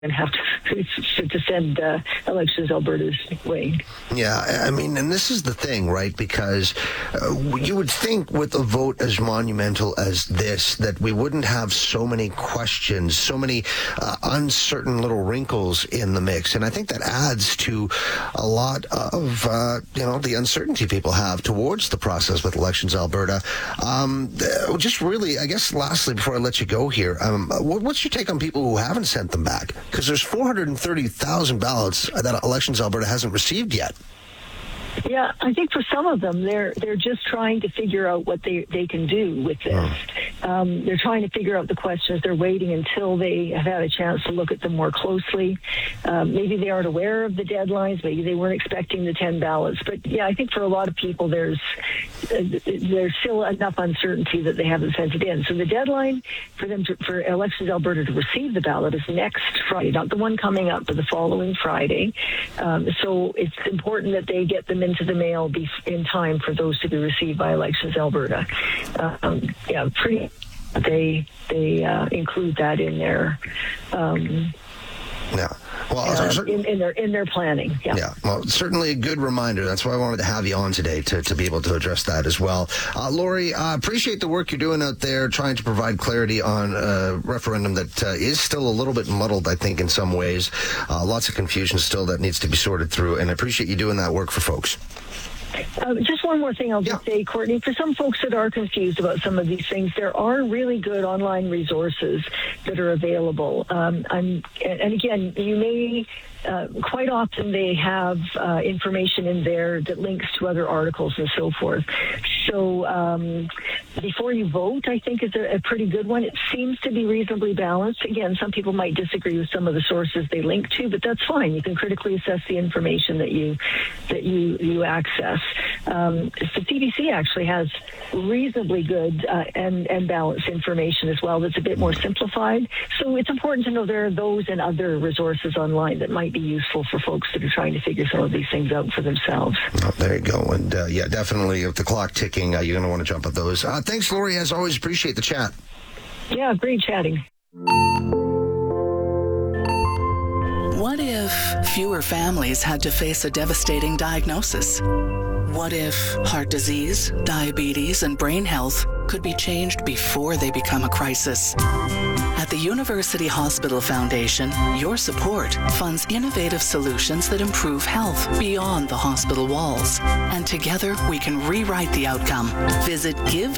and have to send Elections Alberta's way. Yeah, I mean, and this is the thing, right? Because you would think with a vote as monumental as this that we wouldn't have so many questions, so many uncertain little wrinkles in the mix. And I think that adds to a lot of, the uncertainty people have towards the process with Elections Alberta. Just really, I guess, lastly, before I let you go here, what's your take on people who haven't sent them back? Because there's 430,000 ballots that Elections Alberta hasn't received yet. Yeah, I think for some of them, they're just trying to figure out what they can do with this. They're trying to figure out the questions. They're waiting until they have had a chance to look at them more closely. Maybe they aren't aware of the deadlines. Maybe they weren't expecting the 10 ballots. But yeah, I think for a lot of people, there's still enough uncertainty that they haven't sent it in. So the deadline for Elections Alberta to receive the ballot is next Friday, not the one coming up, but the following Friday. So it's important that they get them into the mail in time for those to be received by Elections Alberta. They include that in their in their planning. Yeah. Well, certainly a good reminder. That's why I wanted to have you on today to be able to address that as well. Lori, I appreciate the work you're doing out there, trying to provide clarity on a referendum that is still a little bit muddled, I think, in some ways. Lots of confusion still that needs to be sorted through, and I appreciate you doing that work for folks. Just one more thing I'll just say, Courtney. For some folks that are confused about some of these things, there are really good online resources that are available. And again, you may... quite often they have information in there that links to other articles and so forth. So Before You Vote, I think, is a pretty good one. It seems to be reasonably balanced. Again, some people might disagree with some of the sources they link to, but that's fine. You can critically assess the information that you access. So CBC actually has reasonably good and balanced information as well that's a bit more simplified. So it's important to know there are those and other resources online that might be useful for folks that are trying to figure some of these things out for themselves. Oh, there you go. And definitely with the clock ticking, you're going to want to jump at those. Thanks, Lori. As always, appreciate the chat. Yeah, great chatting. What if fewer families had to face a devastating diagnosis? What if heart disease, diabetes, and brain health could be changed before they become a crisis? At the University Hospital Foundation, your support funds innovative solutions that improve health beyond the hospital walls. And together, we can rewrite the outcome. Visit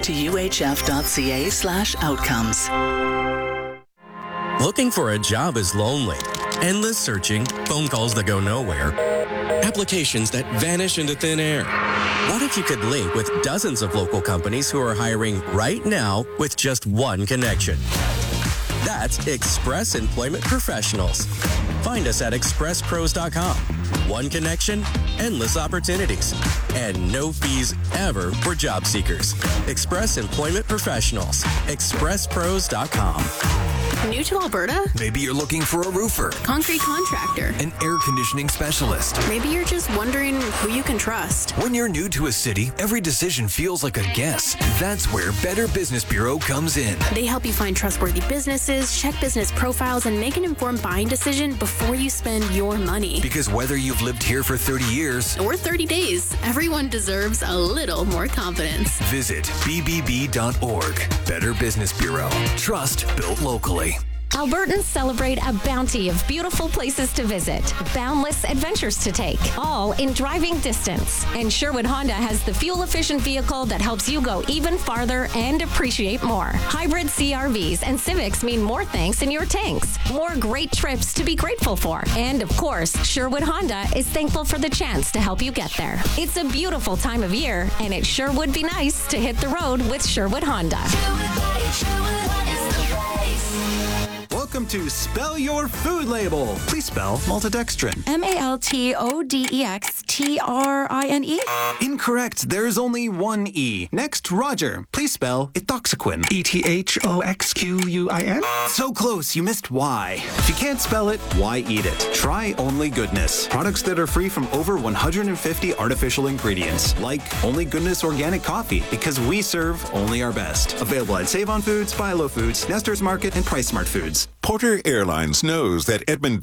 givetouhf.ca/outcomes. Looking for a job is lonely. Endless searching, phone calls that go nowhere, applications that vanish into thin air. What if you could link with dozens of local companies who are hiring right now with just one connection? That's Express Employment Professionals. Find us at expresspros.com. One connection, endless opportunities, and no fees ever for job seekers. Express Employment Professionals. expresspros.com. New to Alberta? Maybe you're looking for a roofer, concrete contractor, an air conditioning specialist. Maybe you're just wondering who you can trust. When you're new to a city, every decision feels like a guess. That's where Better Business Bureau comes in. They help you find trustworthy businesses, check business profiles, and make an informed buying decision before you spend your money. Because whether you've lived here for 30 years or 30 days, everyone deserves a little more confidence. Visit bbb.org. Better Business Bureau. Trust built locally. Albertans celebrate a bounty of beautiful places to visit, boundless adventures to take, all in driving distance. And Sherwood Honda has the fuel-efficient vehicle that helps you go even farther and appreciate more. Hybrid CRVs and Civics mean more thanks in your tanks, more great trips to be grateful for. And of course, Sherwood Honda is thankful for the chance to help you get there. It's a beautiful time of year, and it sure would be nice to hit the road with Sherwood Honda. Welcome to Spell Your Food Label. Please spell maltodextrin. MALTODEXTRINE? Incorrect. There's only one E. Next, Roger. Please spell ethoxyquin. ETHOXQUIN? So close, you missed Y. If you can't spell it, why eat it? Try Only Goodness. Products that are free from over 150 artificial ingredients. Like Only Goodness Organic Coffee, because we serve only our best. Available at Save On Foods, Philo Foods, Nestor's Market, and Price Smart Foods. Porter Airlines knows that Edmonton